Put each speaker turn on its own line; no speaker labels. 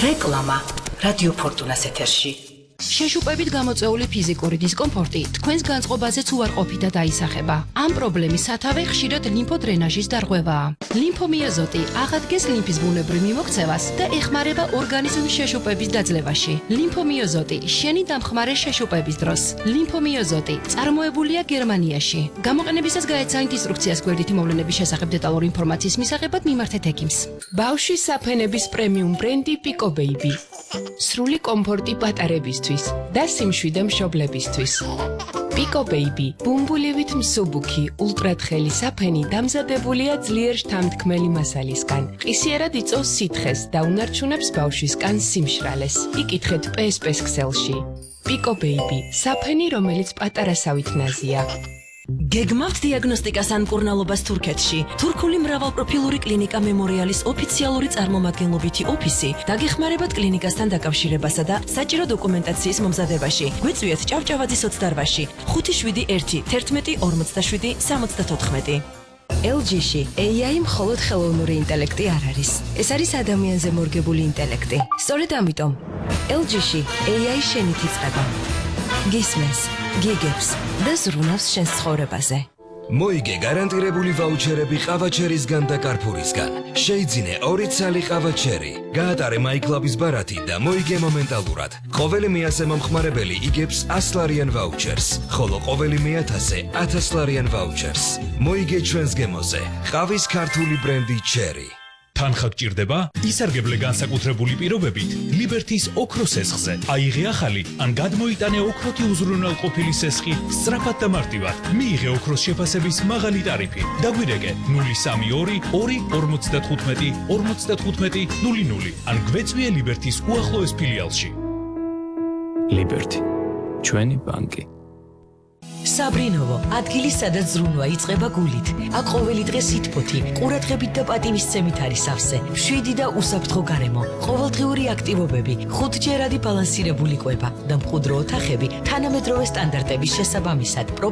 რეკლამა რადიო ფორტუნას ეთერში.
შეშუპებით გამოწვეული ფიზიკური დისკომფორტი თქვენს განწყობაზეც უარყოფით და დაისახება. ამ პრობლემის სათავე ხშირად ლიმფოდრენაჟის დარღვევაა. ლიმფომიოზოტი აღადგენს ლიმფის ბუნებრივ მიმოქცევას და ეხმარება ორგანიზმის შეშუპების დაძლევაში. ლიმფომიოზოტი შენი დამხმარე შეშუპების დროს. ლიმფომიოზოტი წარმოებულია გერმანიაში. გამოყენებისას გაეცანით ინსტრუქციას გვერდითი მოვლენების შესახებ დეტალური ინფორმაციის მისაღებად მიმართეთ ექიმს.
ბავშვის საფენების პრემიუმ ბრენდი Pico Baby. სრული კომფორტი პატარებისთვის და სიმშვიდე მშობლებისთვის. Pico Baby ბუმბულივით მსუბუქი ულტრათხელი საფენი დამზადებულია ძლიერ შთამთქმელი მასალისგან. ყისიერად იწვევს სითხეს და უნარჩუნებს ბავშვის კანს სიმშრალეს. იკითხეთ PSP-ს ქსელში. Pico Baby საფენი, რომელიც პატარასავით ნაზია.
გეგმავთ დიაგნოსტიკას ან მკურნალობას თურქეთში. თურქული მრავალპროფილური კლინიკა მემორიალის ოფიციალური წარმომადგენლობითი ოფისი დაგეხმარებათ კლინიკასთან დაკავშირებასა და საჭირო დოკუმენტაციის მომზადებაში. გვიწვიეთ ჭავჭავაძის 28-ში 571 11 47 74. LG-ში AI მხოლოდ ხელოვნური ინტელექტი არ არის. ეს არის ადამიანზე მორგებული ინტელექტი. სწორედ ამიტომ LG-ში AI შენით იწყება. გისმენს, გიგებს და ზრუნავს შენს ცხოვრებაზე.
მოიგე გარანტირებული ვაუჩერები ყავაჩერისგან და კარფურისგან. შეიძინე 2 ცალი ყავაჩერი. გაატარე MyClub-ის ბარათი და მოიგე მომენტალურად. ყოველი 100 მომხმარებელი იგებს 100 ლარიან ვაუჩერს, ხოლო ყოველი 1000-ზე 1000 ლარიან ვაუჩერს. მოიგე ჩვენს გემოზე. ყავის ქართული ბრენდი Cherry.
თანხა გჭირდება? ისარგებლე განსაკუთრებული პირობებით ლიბერთის ოქროს სესხზე. აიღე ახალი ან გადმოიტანე ოქროთი უზრუნველყოფილი სესხი სწრაფად და მარტივად. მიიღე ოქროს შეფასების მაღალი ტარიფი. დაგვირეკე 032 2 55 00 ან გვეწვიე ლიბერთის უახლოეს ფილიალში.
ლიბერთი, ჩვენი ბანკი.
საბრინოვო, ადგილი სადაც ზრუნვა იწყება გულით. აქ ყოველი დღე სითბოთი, ყურადღებით და პატივისცემით არის სავსე. მშვიდი და უსაფრთხო გარემო, ყოველდღიური აქტივობები, 5ჯერადი ბალანსირებული კვება და მყუდრო ოთახები თანამედროვე სტანდარტების შესაბამისად.